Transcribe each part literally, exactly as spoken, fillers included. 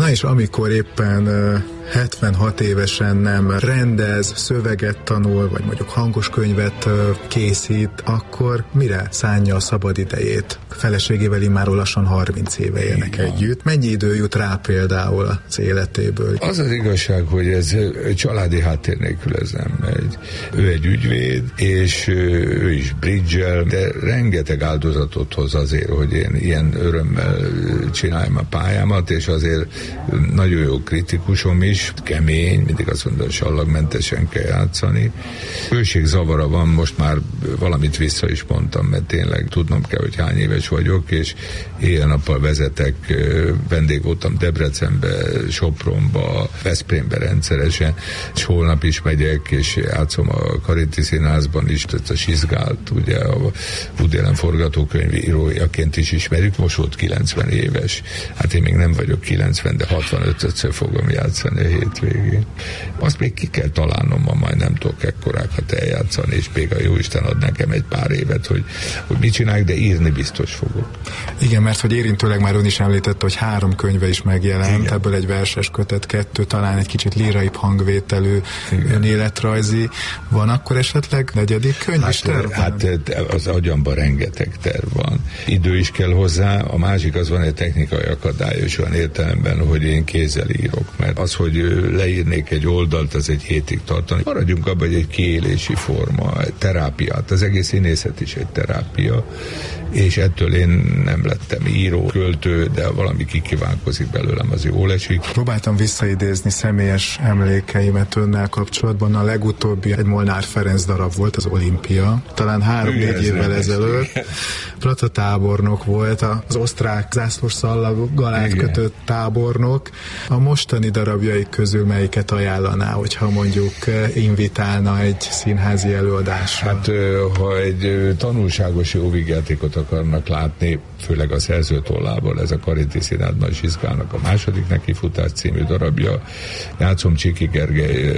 Na és amikor éppen hetvenhat évesen nem rendez, szöveget tanul, vagy mondjuk hangos könyvet készít, akkor mire szánja a szabad idejét? Feleségével immáról lassan harminc éve élnek együtt. Mennyi idő jut rá például az életéből? Az az igazság, hogy ez családi háttér nélkül ez nem megy. Ő egy ügyvéd, és ő is bridge-el, de rengeteg áldozatot hoz azért, hogy én ilyen örömmel csináljam a pályámat, és azért nagyon jó kritikusom is, kemény, mindig azt mondta, hogy sallagmentesen kell játszani. Hőségzavara van, most már valamit vissza is mondtam, mert tényleg tudnom kell, hogy hány éves vagyok, és éjjel-nappal vezetek, vendég voltam Debrecenbe, Sopronba, Veszprémbe rendszeresen, és holnap is megyek, és játszom a Kariti Színházban is, tehát a Sizgált, ugye a Woody Allen forgatókönyv írójaként is ismerjük, most volt kilencven éves. Hát én még nem vagyok kilencven, de hatvanötötször fogom játszani a hétvégén. Azt még ki kell találnom, ma majd nem tudok ekkorákat eljátszani, és még a jóisten ad nekem egy pár évet, hogy, hogy mit csinálják, de írni biztos fogok. Igen, mert hogy érintőleg már ön is említette, hogy három könyve is megjelent, igen. Ebből egy verses kötet, kettő, talán egy kicsit líraibb hangvételű, önéletrajzi. Van akkor esetleg negyedik könyv is terv? Hát az agyamban rengeteg terv van. Idő is kell hozzá, a másik az van egy technikai akadályos olyan értelemben, hogy én kézzel írok, mert az, hogy leírnék egy oldalt, az egy hétig tartani. Maradjunk abban, hogy egy kiélési forma, egy terápiát, az egész színészet is egy terápia, és ettől én nem lettem író, költő, de valami kikívánkozik belőlem, az jól esik. Próbáltam visszaidézni személyes emlékeimet önnel kapcsolatban. A legutóbbi egy Molnár Ferenc darab volt, az Olimpia. Talán három-négy évvel ezelőtt. Plata tábornok volt, az osztrák zászlós szallaggal átkötött tábornok. A mostani darabjaik közül melyiket ajánlaná, hogyha mondjuk invitálna egy színházi előadásra? Hát, ha egy tanulságos jó vígjátékot akarnak látni, főleg a szerző tollából, ez a Kariti Színházban Sizgálnak a második nekifutás című darabja. Játszom Csiki Gergely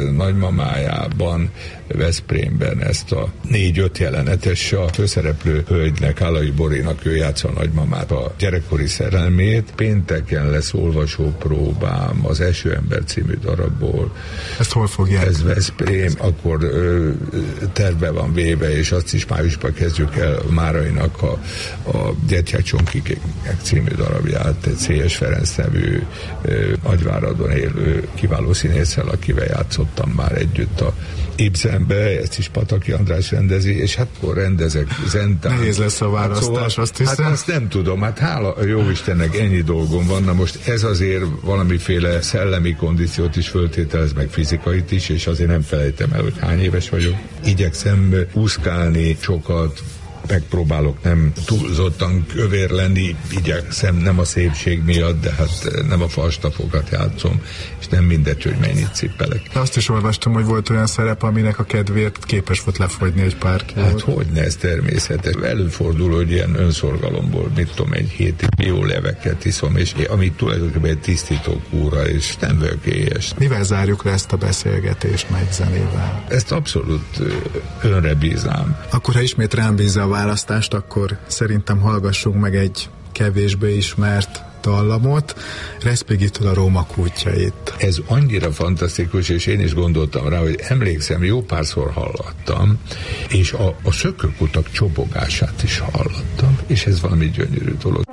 nagymamájában, Veszprémben ezt a négy-öt jelenetes, a főszereplő hölgynek, Állai Borinak, ő játsza a nagymamát, a gyerekkori szerelmét. Pénteken lesz olvasópróbám az Esőember című darabból. Ezt hol fogják? Ez Veszprém, akkor ö, terve van véve, és azt is májusban kezdjük el Márainak a, a Gyertyák-Csonkik című darabját, egy Széles Ferenc nevű ö, Nagyváradon élő kiváló színésszel, akivel játszottam már együtt a Ibzenbe, ezt is Pataki András rendezi, és hát akkor rendezek zentán. Nehéz lesz a választás, hát szóval, azt hiszem. Hát azt nem tudom, hát hála a jóistennek ennyi dolgom van, na most ez azért valamiféle szellemi kondíciót is föltételez, meg fizikait is, és azért nem felejtem el, hogy hány éves vagyok. Igyekszem úszkálni sokat, megpróbálok nem túlzottan kövér lenni, igyekszem, nem a szépség miatt, de hát nem a falstafokat játszom, és nem mindegy, hogy mennyit cippelek. Azt is olvastam, hogy volt olyan szerep, aminek a kedvéért képes volt lefogyni egy pár kilót. Hát hogyne, ez természetes. Előfordul, hogy ilyen önszorgalomból, mit tudom, egy hétig jó leveket iszom, és amit tulajdonképpen egy tisztító kúra, és nem vagyok éhes. Mivel zárjuk le ezt a beszélgetést, megy zenével? Ezt abszolút önre bízám. Akkor, ha ismét rám bízza a választást, akkor szerintem hallgassunk meg egy kevésbé ismert dallamot, Respighi-től a Róma kútjait. Ez annyira fantasztikus, és én is gondoltam rá, hogy emlékszem, jó párszor hallottam, és a, a szökőkutak csobogását is hallottam, és ez valami gyönyörű dolog.